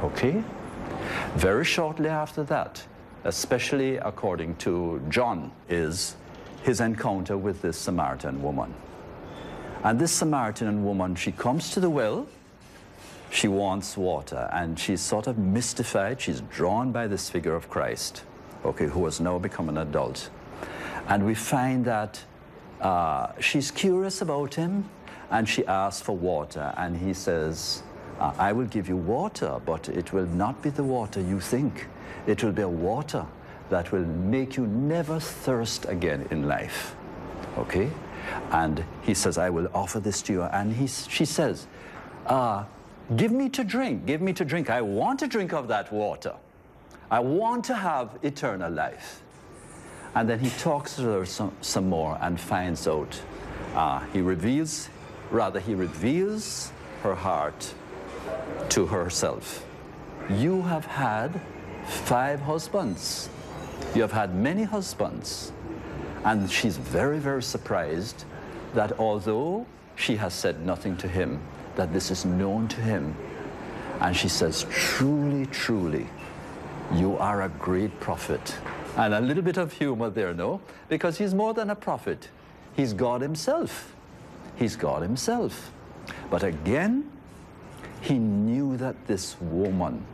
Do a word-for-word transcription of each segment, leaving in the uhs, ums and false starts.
Okay? Very shortly after that, especially according to John, is his encounter with this Samaritan woman. And this Samaritan woman, she comes to the well, she wants water, and she's sort of mystified. She's drawn by this figure of Christ, okay, who has now become an adult. And we find that uh, she's curious about him, and she asks for water, and he says, uh, I will give you water, but it will not be the water you think. It will be a water that will make you never thirst again in life, okay? And he says, I will offer this to you. And he, she says, uh, give me to drink, give me to drink. I want to drink of that water. I want to have eternal life. And then he talks to her some, some more and finds out, uh, he reveals, rather he reveals her heart to herself. You have had five husbands. You have had many husbands. And she's very, very surprised that although she has said nothing to him, that this is known to him. And she says, truly, truly, you are a great prophet. And a little bit of humor there, no? Because he's more than a prophet. He's God himself. He's God himself. But again, he knew that this woman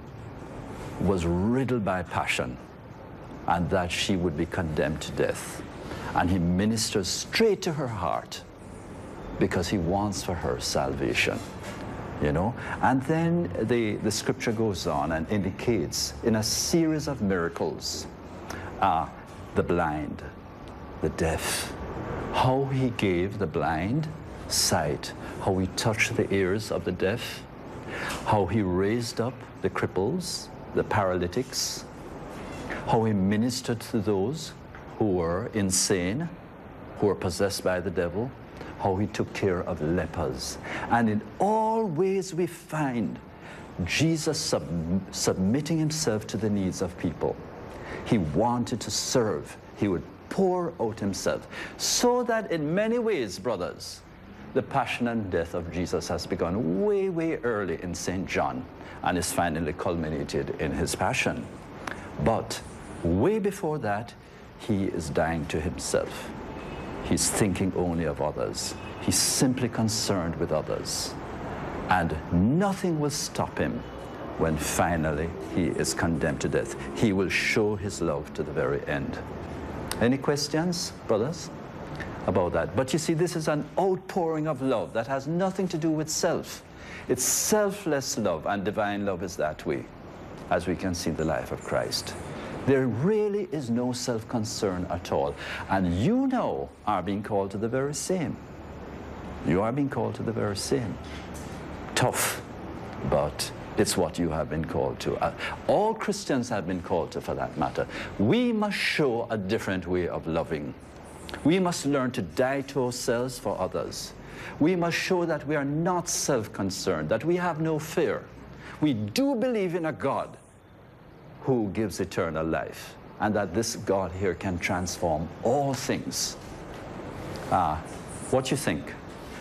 was riddled by passion and that she would be condemned to death. And he ministers straight to her heart because he wants for her salvation, you know? And then the, the scripture goes on and indicates in a series of miracles, uh, the blind, the deaf, how he gave the blind sight, how he touched the ears of the deaf, how he raised up the cripples, the paralytics, how he ministered to those who were insane, who were possessed by the devil, how he took care of lepers. And in all ways we find Jesus sub submitting himself to the needs of people. He wanted to serve. He would pour out himself. So that in many ways, brothers, the passion and death of Jesus has begun way, way early in Saint John and is finally culminated in his passion. But way before that, he is dying to himself. He's thinking only of others. He's simply concerned with others. And nothing will stop him when finally he is condemned to death. He will show his love to the very end. Any questions, brothers, about that? But you see, this is an outpouring of love that has nothing to do with self. It's selfless love, and divine love is that way, as we can see in the life of Christ. There really is no self-concern at all. And you now are being called to the very same. You are being called to the very same. Tough, but it's what you have been called to. Uh, all Christians have been called to, for that matter. We must show a different way of loving. We must learn to die to ourselves for others. We must show that we are not self-concerned, that we have no fear. We do believe in a God who gives eternal life, and that this God here can transform all things. Uh, what you think?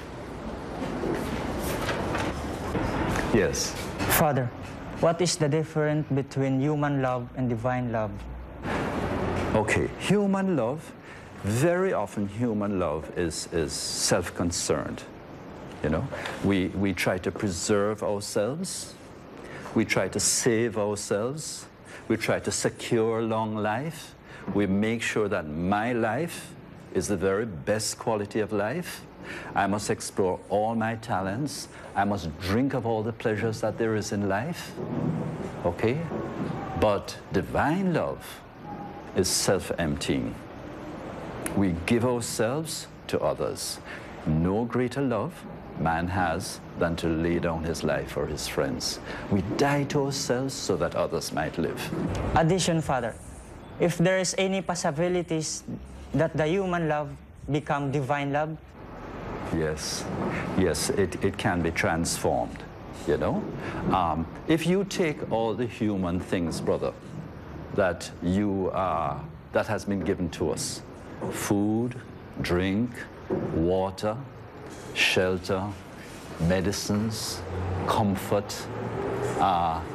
Yes. Father, what is the difference between human love and divine love? Okay, human love, very often human love is, is self-concerned. You know, we, we try to preserve ourselves, we try to save ourselves, we try to secure long life. We make sure that my life is the very best quality of life. I must explore all my talents. I must drink of all the pleasures that there is in life. Okay? But divine love is self-emptying. We give ourselves to others. No greater love man has than to lay down his life for his friends. We die to ourselves so that others might live. Addition, Father, if there is any possibilities that the human love become divine love? Yes, yes, it, it can be transformed, you know. Um, if you take all the human things, brother, that you uh, that has been given to us, food, drink, water, shelter, medicines, comfort, uh,